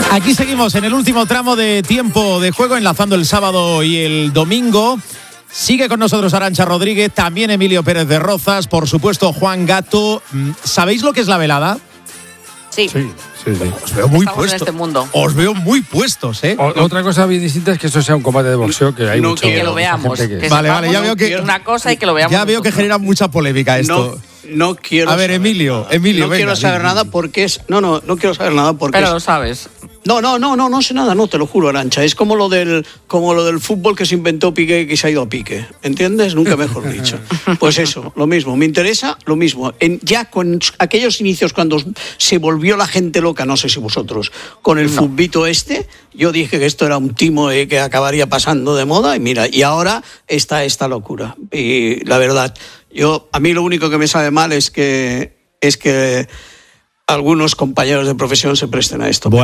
Aquí seguimos en el último tramo de tiempo de juego, enlazando el sábado y el domingo. Sigue con nosotros Arantxa Rodríguez, también Emilio Pérez de Rozas, por supuesto Juan Gato. ¿Sabéis lo que es la velada? Sí. Os veo muy Estamos puestos. en este mundo. Os veo muy puestos, ¿eh? Otra cosa bien distinta es que esto sea un combate de boxeo, que hay mucho, y que lo veamos. mucha gente Que Vale, sepamos ya veo que una cosa y que lo veamos. Ya veo que nosotros. genera mucha polémica esto. No quiero. A ver, Emilio, no venga, quiero saber nada porque es. No quiero saber nada porque. Pero lo sabes. No sé nada, no, te lo juro, Arantxa. Es como lo del fútbol que se inventó Piqué y que se ha ido a pique. ¿Entiendes? Nunca mejor dicho. Pues eso, lo mismo. Me interesa lo mismo. Ya con aquellos inicios cuando se volvió la gente loca, no sé si vosotros, con el futbito yo dije que esto era un timo que acabaría pasando de moda y mira, y ahora está esta locura. Y la verdad, a mí lo único que me sabe mal es que algunos compañeros de profesión se presten a esto.